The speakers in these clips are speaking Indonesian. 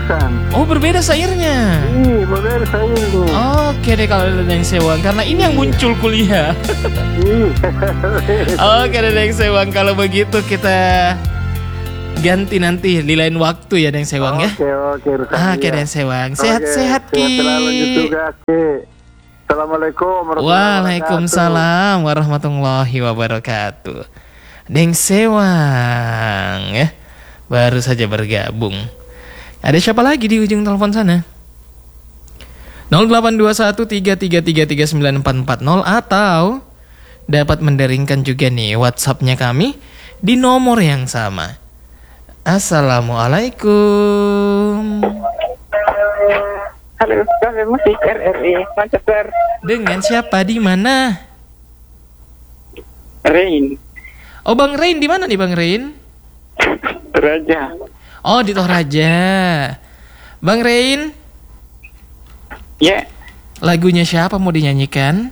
Irsan. Oh, berbeda sairnya. Iya, berbeda sairnya. Oke deh kalau ada yang sewang, karena ini yang muncul kuliah. Oke deh yang sewang, kalau begitu kita ganti nanti di lain waktu ya Deng Sewang ya. Oke Irsan. Oke Deng Sewang, sehat-sehat Ki. Sehat selalu juga Ki. Assalamualaikum warahmatullahi wabarakatuh. Waalaikumsalam warahmatullahi wabarakatuh. Deng Sewang ya, baru saja bergabung. Ada siapa lagi di ujung telepon sana? 082133333944 atau dapat menderingkan juga nih WhatsApp-nya kami di nomor yang sama. Assalamualaikum. Halo, kami musik RRI Manchester. Dengan siapa di mana? Rain. Oh, Bang Rain di mana nih Bang Rain? Raja. Oh, di Toraja. Bang Rain, Ya, lagunya siapa mau dinyanyikan?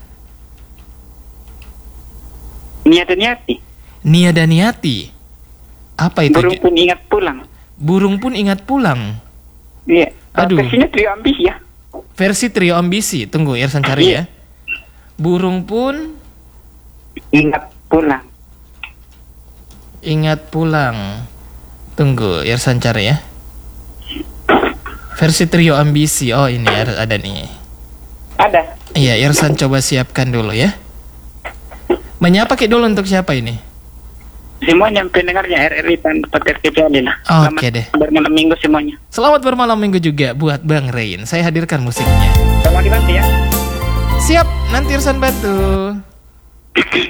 niat dan niati. Nia Daniati. Apa itu? Burung pun ingat pulang. Burung pun ingat pulang. Iya. Aduh. Versinya trio ambisi ya. Versi trio ambisi. Tunggu, Irsan cari ya. Burung pun Ingat pulang. ingat pulang. Tunggu, Irsan cari ya. Versi trio ambisi. Oh, ini ada nih. Ada. Iya, Irsan coba siapkan dulu ya. Menyapa Ki dulu untuk siapa ini? Semuanya pendengarnya RRI dan podcast kecuali lah. Oke deh. Bermalam minggu semuanya. Selamat bermalam minggu juga buat Bang Rain. Saya hadirkan musiknya. Sama dibantu ya. Siap, nanti Irsan bantu.